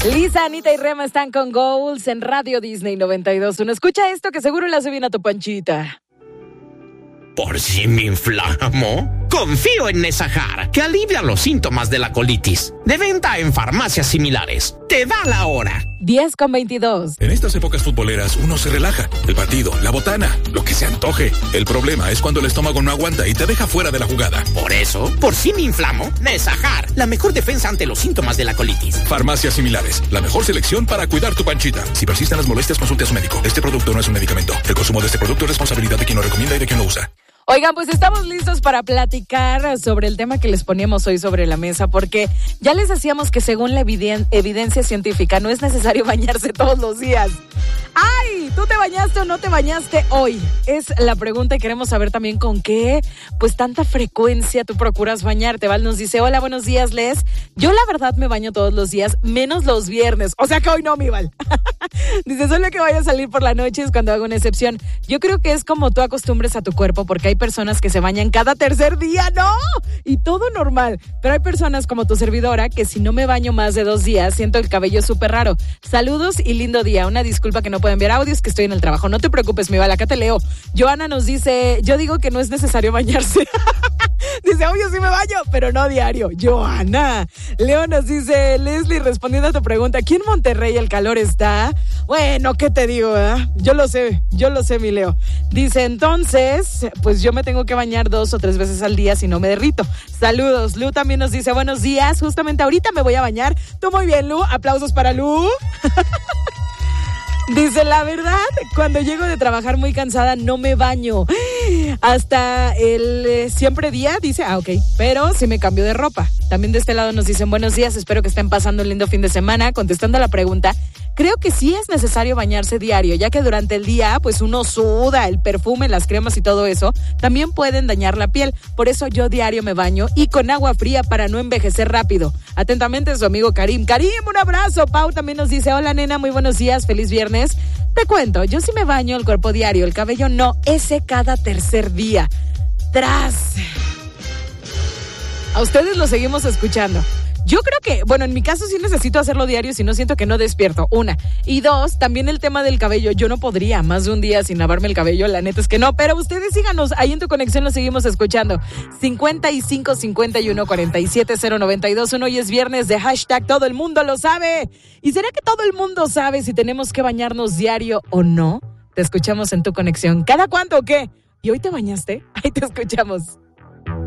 Lisa, Anita y Rema están con Goals en Radio Disney 92.1. Escucha esto que seguro le hace bien a tu panchita. ¿Por si me inflamo? Confío en Nesajar, que alivia los síntomas de la colitis. De venta en farmacias similares. Te da la hora. 10:22. En estas épocas futboleras uno se relaja. El partido, la botana, lo que se antoje. El problema es cuando el estómago no aguanta y te deja fuera de la jugada. Por eso, por si me inflamo, Nesajar, la mejor defensa ante los síntomas de la colitis. Farmacias similares, la mejor selección para cuidar tu panchita. Si persisten las molestias, consulte a su médico. Este producto no es un medicamento. El consumo de este producto es responsabilidad de quien lo recomienda y de quien lo usa. Oigan, pues estamos listos para platicar sobre el tema que les poníamos hoy sobre la mesa, porque ya les decíamos que según la evidencia científica no es necesario bañarse todos los días. ¡Ay! ¿Tú te bañaste o no te bañaste hoy? Es la pregunta y queremos saber también con qué, pues tanta frecuencia tú procuras bañarte. Val nos dice, hola, buenos días, Les. Yo la verdad me baño todos los días, menos los viernes. O sea que hoy no, mi Val. Dice, solo que vaya a salir por la noche es cuando hago una excepción. Yo creo que es como tú acostumbres a tu cuerpo, porque hay personas que se bañan cada tercer día, ¡no! Y todo normal. Pero hay personas como tu servidora que si no me baño más de 2 días, siento el cabello súper raro. Saludos y lindo día. Una disculpa que no puedo enviar audios, que estoy en el trabajo. No te preocupes, mi Val, acá te leo. Joana nos dice, yo digo que no es necesario bañarse. Dice, obvio sí me baño, pero no diario. Joana. Leo nos dice, Leslie, respondiendo a tu pregunta, ¿aquí en Monterrey el calor está? Bueno, ¿qué te digo, verdad? Yo lo sé, mi Leo. Dice, entonces, pues yo me tengo que bañar 2 o 3 veces al día si no me derrito. Saludos. Lu también nos dice, buenos días, justamente ahorita me voy a bañar. Tú muy bien, Lu. Aplausos para Lu. Dice, la verdad, cuando llego de trabajar muy cansada no me baño. Hasta el siempre día, dice, ok, pero sí me cambio de ropa. También de este lado nos dicen, buenos días, espero que estén pasando un lindo fin de semana. Contestando a la pregunta, creo que sí es necesario bañarse diario, ya que durante el día, pues uno suda, el perfume, las cremas y todo eso, también pueden dañar la piel. Por eso yo diario me baño y con agua fría para no envejecer rápido. Atentamente, su amigo Karim. Karim, un abrazo. Pau también nos dice, hola nena, muy buenos días, feliz viernes. Te cuento, yo sí me baño el cuerpo diario, el cabello no, ese cada tercer día. Tras. A ustedes lo seguimos escuchando. Yo creo que, bueno, en mi caso sí necesito hacerlo diario, si no siento que no despierto, 1. Y 2, también el tema del cabello, yo no podría más de un día sin lavarme el cabello, la neta es que no, pero ustedes síganos, ahí en tu conexión lo seguimos escuchando. 55 51 47 092 1. Hoy es viernes de hashtag Todo el Mundo Lo Sabe. ¿Y será que todo el mundo sabe si tenemos que bañarnos diario o no? Te escuchamos en tu conexión. ¿Cada cuánto o qué? ¿Y hoy te bañaste? Ahí te escuchamos.